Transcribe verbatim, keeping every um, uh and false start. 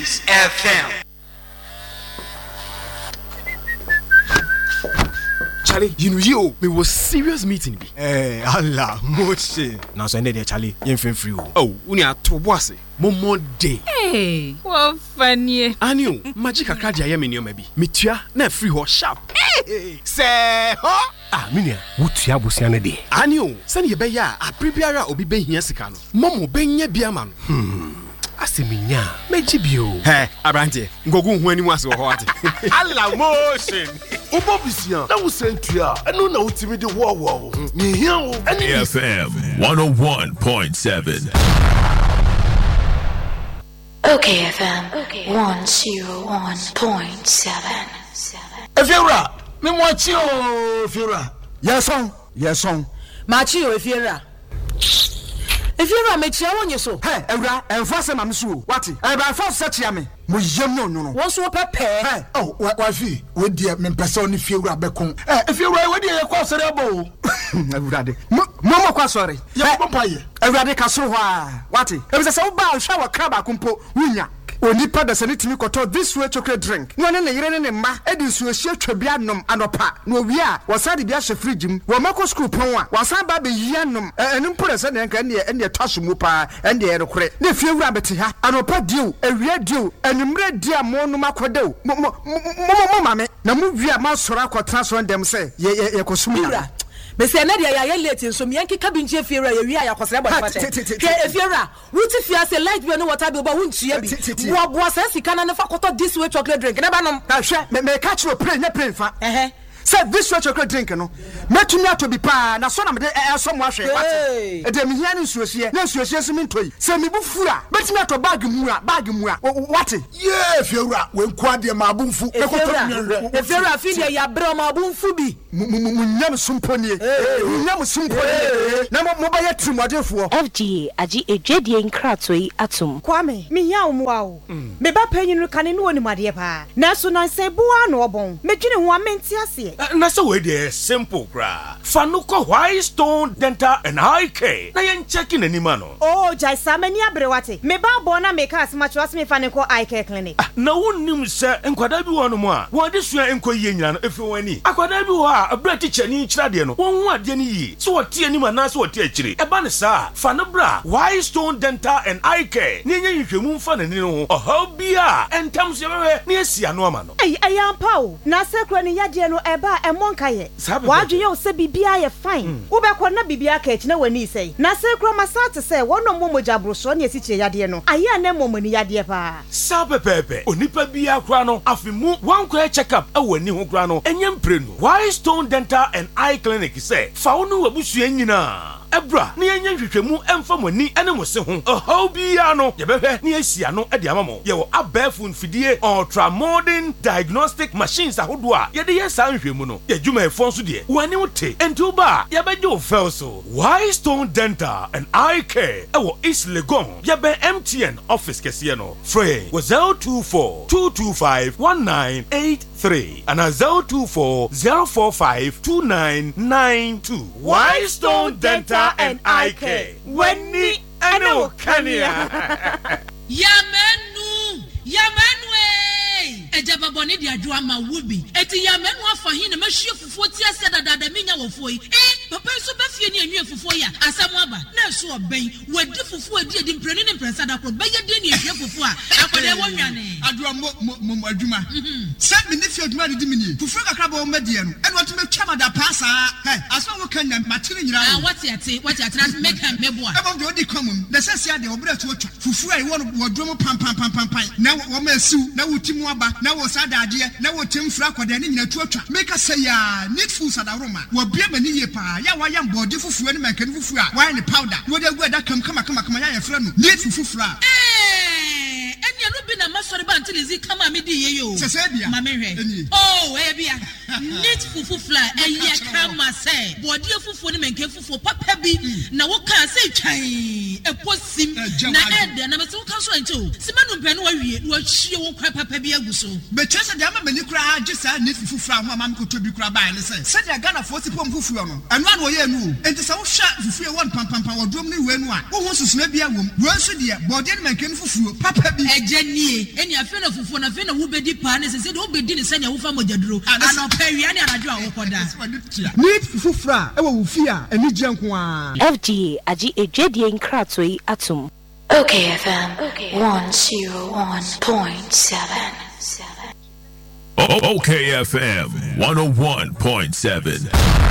Kings F M. Charlie, you know you, we was serious meeting be. Eh, Allah, moche. Now so ended there, Charlie. You ain't free. Oh, we are to bossy. Momo day. Hey, what funny. Anio, magic a card I am in your maybe. Mitua, na free or sharp. Hey, say, huh? Ah, minia, what ya busiane de. Anio, send ye beya, a prepare obi be here sikano. Momo benye biaman. Hmm. Aseminya, mejibio. Hey, Abrante, go go when you was what. Allah motion. Obobisia, na wusentua, eno na utimi de wo wo. Ni hia wo. F M one oh one point seven. Okay, F M one oh one point seven. Efiera, me mochi o Efiera. Yeson, yeson. Machi o Efiera. Efiera me chia wonye so. Hey, Ewra, enfase mam so. What? E ba fa se chia me. Mo yem no no. Won so pepe. Hey, oh, wa fi, we die me pese oni Efiera bekon. Eh, Efiera we die ye kwa sore abo. Ewrade. Mo mo kwa sore. Ye bo paye. Ewrade ka so ho a. What? E be se se wo ba hwa wa kra ba kompo, wunya. Onipa da sane timi koto this way chocolate drink. No ne ne yire ne ne ma edi nsuo hye twabia nom anopa. No wi a wasade bia hye fridge mu. Wo mako school pon a wasan ba be yia nom. Enu mpore se ne nka ne ne twaso mu pa ende ye rekore. Ne fie wura bete ha. Anopa diu, ewia diu, enumre dia mo no makodew. Mo mo mo mame. Na mu wi a ma sora akotra so ndem se ye ye kosum ya. Bese na dia ya late nso me yanke kabinje Efiera ya wi ya kwasere body pate. Ke Efiera, wuti fia se light bi no water bi oba wuntua bi. Wo bo asa sika na ne fa koto this way chocolate drink. Na ba nom. Ka hwe me me catch no play, na play fa. Eh eh. Say this way chocolate drink no. Metumi ato bi pa na so na me de so mo ahwe. What? E de me hia ne nsuohie. Na nsuohie so me ntoi. Se me bu fura, betumi ato bag mu a, bag mu a. What? Yeah, Efiera, we kwa de ma abunfu. Efiera fi de ya bre ma abunfu bi. Munyam sumponi. Munyam sumponi. Na mo ba ye trimodefo. F G A agi edwedie nkrato yi atom. Kwame, me hia wo wa wo. Me ba panyinu kane no onimade pa. Na so na nse bua na obon. Medwene ho amenti ase. Na so we dey simple gra. Fanuko White Stone Dental and Eye Care. Na yen checking anima no. Oh, jai samani abrewate. Me ba bona make us match was me Fanuko Eye Care clinic. Na wonnim se enkwada bi wono mo a. Wo de sua enkoyie nyina no efi wani. Akwada bi wo a abra teacher ni kyira de no. Won hu ade ni yi. So wo tie anima na so wo tie akire. E ba ne sa. Fanubra White Stone Dental and Eye Care. Ni enya nhwemu mfa ne ni no. Oha bia entam se wewe ni asia no ama no. Ei ayampa o. Na sekro ni yade no eba emonka ye. Wadwe ye o se bibia ye fine. Wo be ko na bibia ka echi na wani sei. Na sekro masate se wono momoja broso na esiche yade no. Aya na momoni yade pa. Sabe pepe. Onipa bia kra no afimu one kra check up e wani ho kra no. Enye mprenu. White Stone Dental and Eye Clinic say fa wo no wabusua nyina. Ebra ni enye hwehwemu emfa mani ene mo se ho oho bia no ye behwe ni asia no e de amamo ye wo abafu mfidie ultra modern diagnostic machines ahodo a ye de ye san hwehmu no ye dwuma efo nso de wani wote enti ba ye beje wo fel so White Stone Dental and Eye Care e wo East Legon ye be M T N office kese no free wo zero two four two two five one nine eight three and zero two four zero four five two nine nine two. White Stone Dental and Eye Care. Wenni eno kania. Yamenu, yamenu eh. Eja baboni di adwa ma wubi. Eti yamenu afahin na mahie fufuo ti ase dadada menya wofo yi. Eh, papa so ba fie ni anwie fufuo ya. Asam aba. Na so oben. Wadi fufuo adi adi mpreni ne mpresa da kro. Ba ye de ni ahwe fufuo a. Akwade wo nwane. Adwa mo mo adwuma. Sa me ne fie adwuma de mini. Fufuo kakra ba wo medie no. Eno to me twa da pasa. Hey, asam wo kan na matire nyira. Ah, what yate, what yate na make am meboa. Ebo de odi komum. Na sese ade obra to twa. Fufuo ai wo no wodwo pam pam pam pam pam. Na wo ma siu, na wo timu aba. Na wo sada ade, na wo temfra kwada ne nyina tuatwa. Make us say ya need food sadaroma. Wo bia mani ye pa. Ya wa yam body fufuo ne manka ne fufuo a. Wa ne powder. Wo de gu da kam kama kama kama ya yefra no. Need fufuo a. Eh, enya no bi na masori ba antilizi kama me di ye yo. Sese bia. Ma me hwe. Oh, eh bia. Neat fufu fly eya kama say body fufu ne menke fufu papa bi na wo ka say twan e posim na ede na me so ka so ancho simanu pe no wawie no ahie wo kwa papa bi aguso be chese de ama mani kura agi sa neat fufu fly ho ama me ko tobi kura ba ne say se de Ghana fo sipom fufu no enu an wo ye nu enti se wo hwa fufu e won pam pam pam wodrom ne we nu a wo ho susuna bi awom wo nso de body ne menke fufu papa bi eje nie eni afi na fufu na afi na wo bedi pa ne se se de wo bedi ne se ne wo fa mojaduro ano pawia ne anadwo a wo koda need fufura e wo wufi a eni gye nko a F G A agi ejedie nkrato yi atum O K F M one oh one point seven. O K F M one oh one point seven.